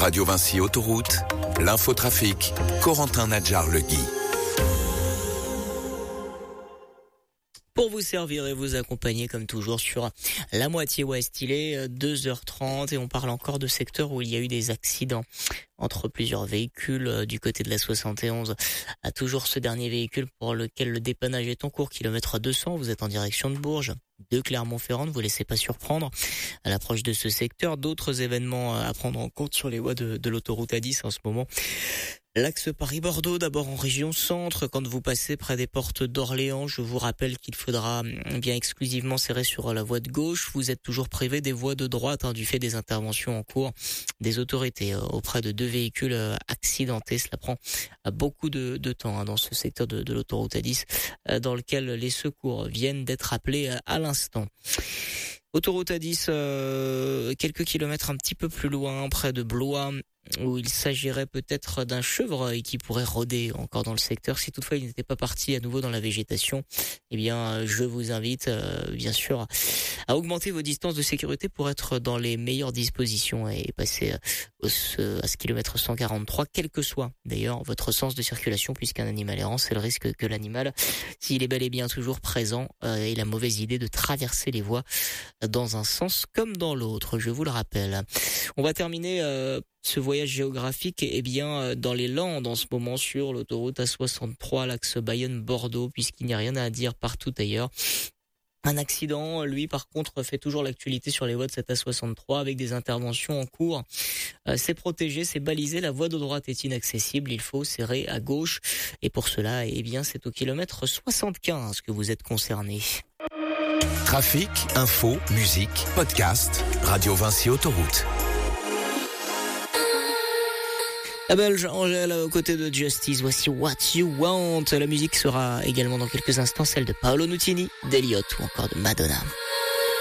Radio Vinci Autoroute, l'infotrafic, Corentin Nadjar-Legui. Pour vous servir et vous accompagner comme toujours sur la moitié ouest, il est 2h30 et on parle encore de secteurs où il y a eu des accidents entre plusieurs véhicules du côté de la 71. À toujours ce dernier véhicule pour lequel le dépannage est en cours, kilomètre 200, vous êtes en direction de Bourges, de Clermont-Ferrand, ne vous laissez pas surprendre. À l'approche de ce secteur, d'autres événements à prendre en compte sur les voies de l'autoroute A10 en ce moment. L'axe Paris-Bordeaux, d'abord en région centre, quand vous passez près des portes d'Orléans, je vous rappelle qu'il faudra bien exclusivement serrer sur la voie de gauche. Vous êtes toujours privé des voies de droite du fait des interventions en cours des autorités auprès de deux véhicules accidentés. Cela prend beaucoup de temps dans ce secteur de l'autoroute A10 dans lequel les secours viennent d'être appelés à l'instant. Autoroute A10, quelques kilomètres un petit peu plus loin, près de Blois, où il s'agirait peut-être d'un chevreuil qui pourrait rôder encore dans le secteur. Si toutefois il n'était pas parti à nouveau dans la végétation, eh bien je vous invite bien sûr à augmenter vos distances de sécurité pour être dans les meilleures dispositions et passer à ce kilomètre 143, quel que soit d'ailleurs votre sens de circulation, puisqu'un animal errant, c'est le risque que l'animal, s'il est bel et bien toujours présent, ait la mauvaise idée de traverser les voies dans un sens comme dans l'autre, je vous le rappelle. On va terminer ce voyage géographique dans les Landes en ce moment sur l'autoroute A63, l'axe Bayonne-Bordeaux, puisqu'il n'y a rien à dire partout ailleurs. Un accident, lui, par contre, fait toujours l'actualité sur les voies de cette A63 avec des interventions en cours. C'est protégé, c'est balisé, la voie de droite est inaccessible, il faut serrer à gauche. Et pour cela, c'est au kilomètre 75 que vous êtes concerné. Trafic, info, musique, podcast, Radio Vinci Autoroute. La Belge Angèle aux côtés de Justice, voici What You Want. La musique sera également dans quelques instants celle de Paolo Nutini, d'Eliott ou encore de Madonna.